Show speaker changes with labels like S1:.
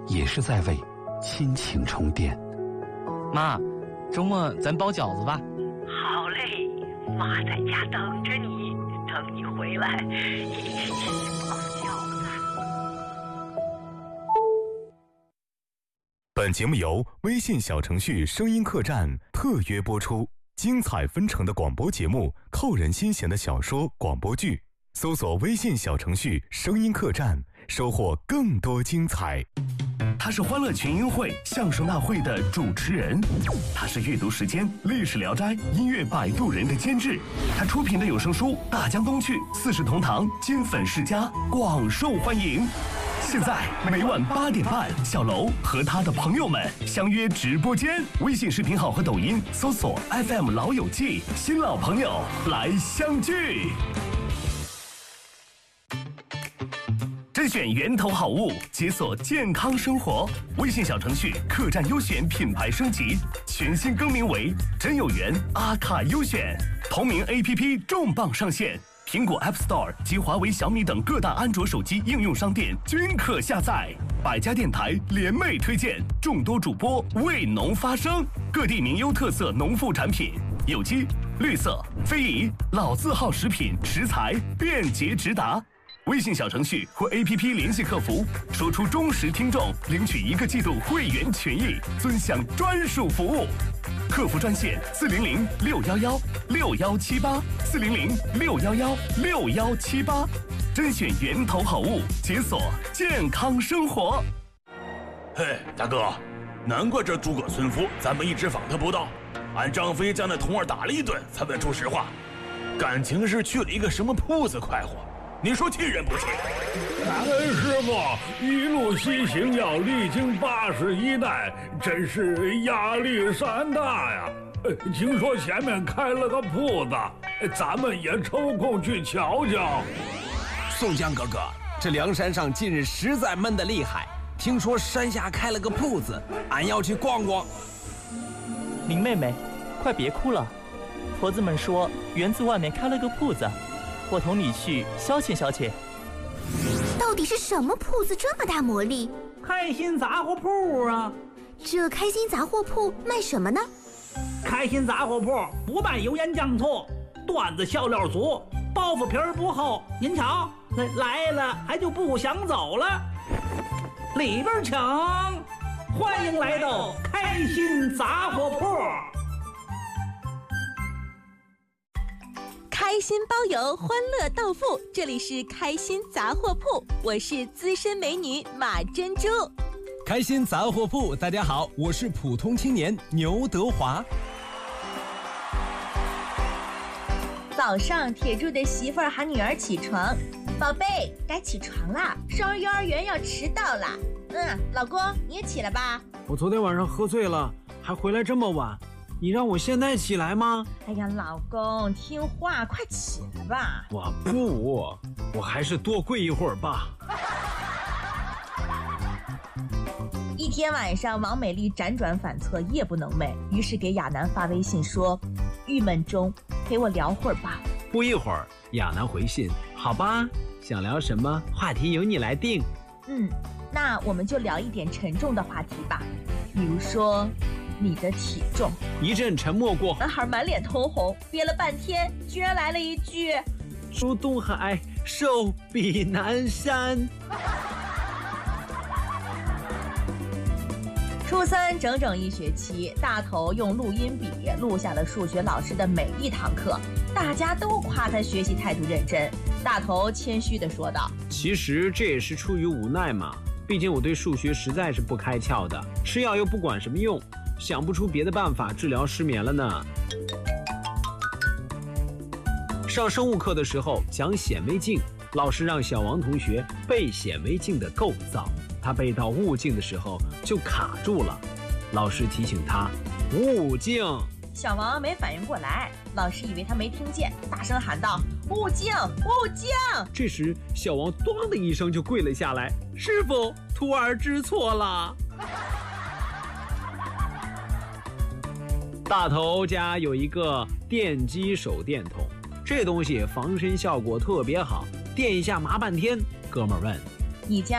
S1: 也是在为亲情充电。
S2: 妈，周末咱包饺子吧。
S3: 好嘞，妈在家等着你，等你回来一起包饺子。
S4: 本节目由微信小程序声音客栈特约播出，精彩纷呈的广播节目，扣人心弦的小说广播剧，搜索微信小程序声音客栈，收获更多精彩。
S5: 他是欢乐群英会相声大会的主持人，他是阅读时间历史聊斋音乐摆渡人的监制，他出品的有声书《大江东去》四世同堂金粉世家广受欢迎。现在每晚8点半，小楼和他的朋友们相约直播间，微信视频号和抖音搜索 FM 老友记，新老朋友来相聚。甄选源头好物，解锁健康生活。微信小程序客栈优选品牌升级，全新更名为真有缘阿卡优选。同名 APP 重磅上线，苹果 App Store 及华为、小米等各大安卓手机应用商店均可下载。百家电台联袂推荐，众多主播为农发声，各地名优特色农副产品，有机、绿色、非遗、老字号食品食材便捷直达。微信小程序或 APP 联系客服，说出忠实听众，领取1个季度会员权益，尊享专属服务。客服专线400-611-6178，400-611-6178，甄选源头好物，解锁健康生活。
S6: 嘿，大哥，难怪这诸葛村夫咱们一直访他不到，俺张飞将那童儿打了一顿才问出实话，感情是去了一个什么铺子快活。你说气人不气？
S7: 感恩师傅一路西行，要历经81代，真是压力山大呀！听说前面开了个铺子，咱们也抽空去瞧瞧。
S8: 宋江哥哥，这梁山上近日实在闷得厉害，听说山下开了个铺子，俺要去逛逛。
S9: 林妹妹，快别哭了，婆子们说园子外面开了个铺子。我同你去消遣消遣。
S10: 到底是什么铺子这么大魔力？
S11: 开心杂货铺啊！
S10: 这开心杂货铺卖什么呢？
S11: 开心杂货铺不卖油盐酱醋，段子笑料足，包袱皮儿不厚。您瞧，来了还就不想走了。里边请，欢迎来到开心杂货铺。
S12: 开心包邮，欢乐到付，这里是开心杂货铺，我是资深美女马珍珠。
S13: 开心杂货铺，大家好，我是普通青年牛德华。
S12: 早上，铁柱的媳妇儿喊女儿起床，宝贝，该起床啦，上儿幼儿园要迟到啦。老公，你也起来吧。
S14: 我昨天晚上喝醉了，还回来这么晚。你让我现在起来吗？
S12: 哎呀，老公，听话，快起来吧。
S14: 我不，我还是多跪一会儿吧。
S12: 一天晚上，王美丽辗转反侧，夜不能寐，于是给亚楠发微信说：“郁闷中，陪我聊会儿吧。”
S14: 不一会儿，亚楠回信：“好吧，想聊什么话题由你来定。”
S12: 那我们就聊一点沉重的话题吧，比如说你的体重。
S14: 一阵沉默过后，
S12: 男孩满脸通红，憋了半天，居然来了一句：“
S14: 出东海，寿比南山。”
S12: 初三整整1学期，大头用录音笔录下了数学老师的每一堂课，大家都夸他学习态度认真。大头谦虚地说道：“
S14: 其实这也是出于无奈嘛，毕竟我对数学实在是不开窍的，吃药又不管什么用，想不出别的办法治疗失眠了呢。”上生物课的时候讲显微镜，老师让小王同学背显微镜的构造，他背到物镜的时候就卡住了，老师提醒他物镜。
S12: 小王没反应过来，老师以为他没听见，大声喊道：“物镜，物镜！”
S14: 这时小王咣的一声就跪了下来：“师傅，徒儿知错了。”大头家有一个电击手电筒，这东西防身效果特别好，电一下麻半天。哥们儿问：“
S12: 你家